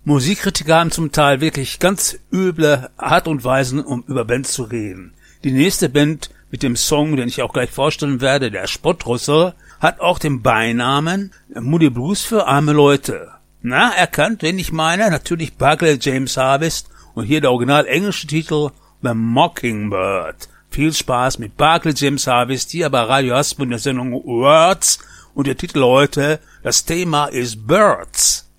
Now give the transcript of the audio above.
Musikkritiker haben zum Teil wirklich ganz üble Art und Weisen, um über Bands zu reden. Die nächste Band mit dem Song, den ich auch gleich vorstellen werde, der Spottrusse, hat auch den Beinamen Moody Blues für arme Leute. Na, erkannt, wen ich meine? Natürlich Barclay James Harvest und hier der original englische Titel The Mockingbird. Viel Spaß mit Barclay James Harvest hier bei Radio Hasp in der Sendung Words und der Titel heute, das Thema ist Birds.